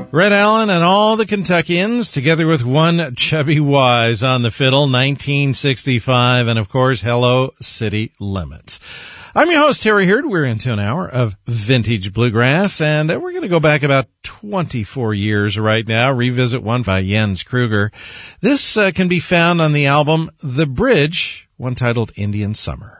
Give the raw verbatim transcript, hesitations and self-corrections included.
Red Allen and all the Kentuckians, together with one Chubby Wise on the fiddle, nineteen sixty-five, and of course, Hello City Limits. I'm your host, Terry Hurd. We're into an hour of vintage bluegrass, and we're going to go back about twenty-four years right now, revisit one by Jens Kruger. This uh, can be found on the album The Bridge, one titled Indian Summer.